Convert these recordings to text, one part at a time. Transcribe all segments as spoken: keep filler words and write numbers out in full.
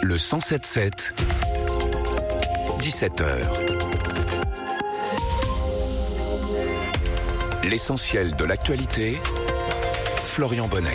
Le cent sept sept, dix-sept heures. L'essentiel de l'actualité, Florian Bonnec.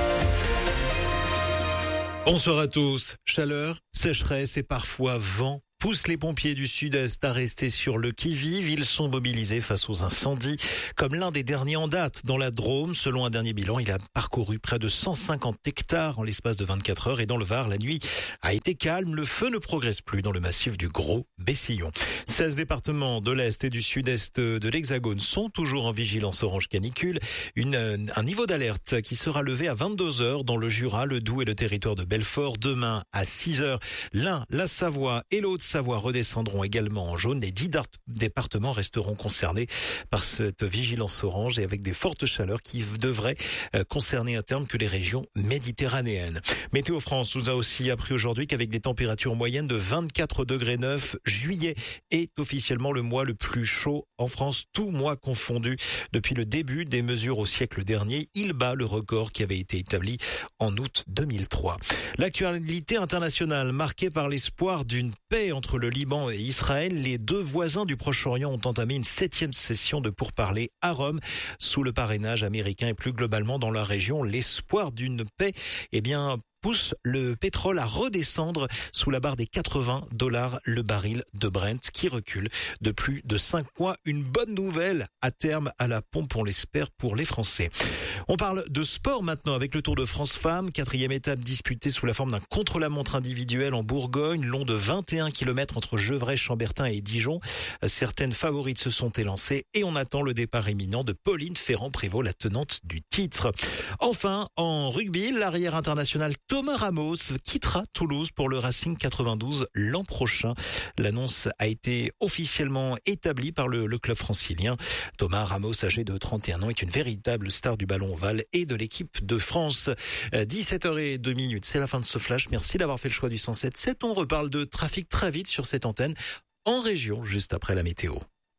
Bonsoir à tous. Chaleur, sécheresse et parfois vent poussent les pompiers du Sud-Est à rester sur le qui-vive. Ils sont mobilisés face aux incendies. Comme l'un des derniers en date dans la Drôme, selon un dernier bilan, il a parcouru près de cent cinquante hectares en l'espace de vingt-quatre heures. Et dans le Var, la nuit a été calme. Le feu ne progresse plus dans le massif du Gros Bessillon. seize départements de l'Est et du Sud-Est de l'Hexagone sont toujours en vigilance orange canicule. Une, un niveau d'alerte qui sera levé à vingt-deux heures dans le Jura, le Doubs et le territoire de Belfort. Demain à six heures, l'Ain, la Savoie et l'Haute Savoie redescendront également en jaune. Les dix départements resteront concernés par cette vigilance orange et avec des fortes chaleurs qui devraient concerner à terme que les régions méditerranéennes. Météo France nous a aussi appris aujourd'hui qu'avec des températures moyennes de vingt-quatre degrés neuf, juillet est officiellement le mois le plus chaud en France, tout mois confondu. Depuis le début des mesures au siècle dernier, il bat le record qui avait été établi en août deux mille trois. L'actualité internationale marquée par l'espoir d'une paix entre le Liban et Israël. Les deux voisins du Proche-Orient ont entamé une septième session de pourparlers à Rome sous le parrainage américain et plus globalement dans la région. L'espoir d'une paix, eh bien, pousse le pétrole à redescendre sous la barre des quatre-vingts dollars le baril de Brent qui recule de plus de cinq mois. Une bonne nouvelle à terme à la pompe, on l'espère pour les Français. On parle de sport maintenant avec le Tour de France Femmes, quatrième étape disputée sous la forme d'un contre-la-montre individuel en Bourgogne, long de vingt et un kilomètres entre Gevrey, Chambertin et Dijon. Certaines favorites se sont élancées et on attend le départ imminent de Pauline Ferrand-Prévot, la tenante du titre. Enfin, en rugby, l'arrière international Thomas Ramos quittera Toulouse pour le Racing quatre-vingt-douze l'an prochain. L'annonce a été officiellement établie par le, le club francilien. Thomas Ramos, âgé de trente et un ans, est une véritable star du ballon ovale et de l'équipe de France. dix-sept heures zéro deux minutes, c'est la fin de ce flash. Merci d'avoir fait le choix du cent sept sept. On reparle de trafic très vite sur cette antenne en région, juste après la météo.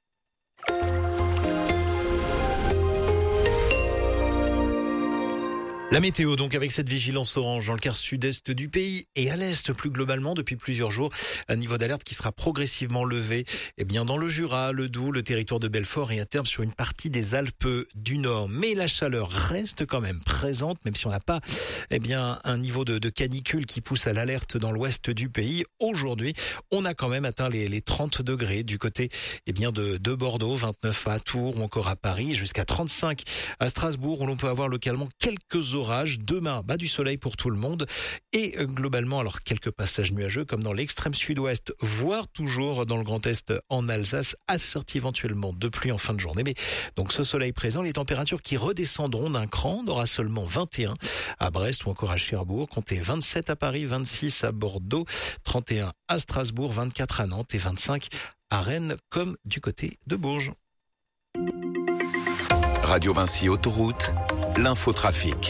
La météo, donc, avec cette vigilance orange dans le quart sud-est du pays et à l'est plus globalement depuis plusieurs jours, un niveau d'alerte qui sera progressivement levé, eh bien, dans le Jura, le Doubs, le territoire de Belfort et à terme sur une partie des Alpes du Nord. Mais la chaleur reste quand même présente, même si on n'a pas, eh bien, un niveau de, de canicule qui pousse à l'alerte dans l'ouest du pays. Aujourd'hui, on a quand même atteint les, les trente degrés du côté, eh bien, de, de Bordeaux, vingt-neuf à Tours ou encore à Paris, jusqu'à trente-cinq à Strasbourg où l'on peut avoir localement quelques orages. Demain, bah, du soleil pour tout le monde et euh, globalement, alors quelques passages nuageux comme dans l'extrême sud-ouest, voire toujours dans le Grand Est en Alsace, assorti éventuellement de pluie en fin de journée. Mais donc ce soleil présent, les températures qui redescendront d'un cran, on aura seulement vingt et un à Brest ou encore à Cherbourg, comptez vingt-sept à Paris, vingt-six à Bordeaux, trente et un à Strasbourg, vingt-quatre à Nantes et vingt-cinq à Rennes comme du côté de Bourges. Radio Vinci Autoroute, l'infotrafic.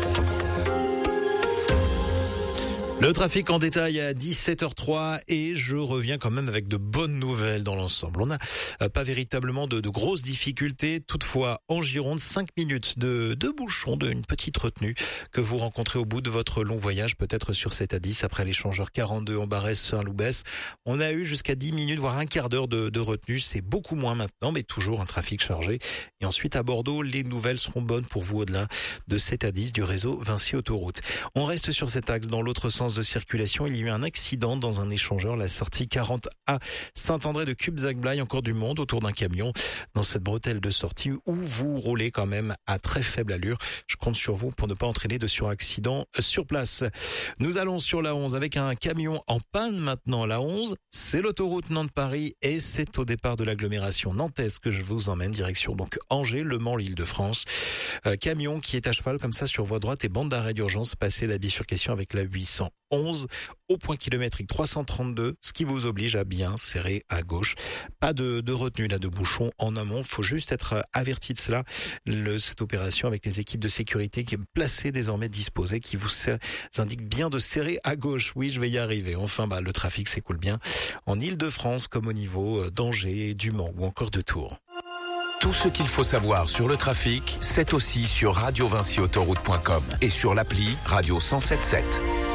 Le trafic en détail à dix-sept heures trois et je reviens quand même avec de bonnes nouvelles dans l'ensemble. On n'a pas véritablement de, de grosses difficultés. Toutefois, en Gironde, cinq minutes de, de bouchon, d'une petite retenue que vous rencontrez au bout de votre long voyage, peut-être sur cette A dix après l'échangeur quarante-deux en Barès-Saint-Loubès. On a eu jusqu'à dix minutes, voire un quart d'heure de, de retenue. C'est beaucoup moins maintenant, mais toujours un trafic chargé. Et ensuite, à Bordeaux, les nouvelles seront bonnes pour vous au-delà de cette A dix du réseau Vinci Autoroute. On reste sur cet axe dans l'autre sens de circulation. Il y a eu un accident dans un échangeur, la sortie quarante A Saint-André de Cubzac-Blaye, encore du monde autour d'un camion dans cette bretelle de sortie où vous roulez quand même à très faible allure. Je compte sur vous pour ne pas entraîner de suraccident sur place. Nous allons sur la onze avec un camion en panne maintenant. La onze, c'est l'autoroute Nantes-Paris et c'est au départ de l'agglomération nantaise que je vous emmène, direction donc Angers, Le Mans, l'Île-de-France. Euh, camion qui est à cheval comme ça sur voie droite et bande d'arrêt d'urgence, passer la bifurcation avec la huit cent onze au point kilométrique trois cent trente-deux, ce qui vous oblige à bien serrer à gauche. Pas de, de retenue là de bouchon en amont, faut juste être averti de cela. Le, cette opération avec les équipes de sécurité qui est placée désormais disposées, qui vous indique bien de serrer à gauche. Oui, je vais y arriver. Enfin, bah le trafic s'écoule bien en Île-de-France comme au niveau d'Angers, du Mans ou encore de Tours. Tout ce qu'il faut savoir sur le trafic, c'est aussi sur radio vinci autoroute point com et sur l'appli Radio cent sept sept.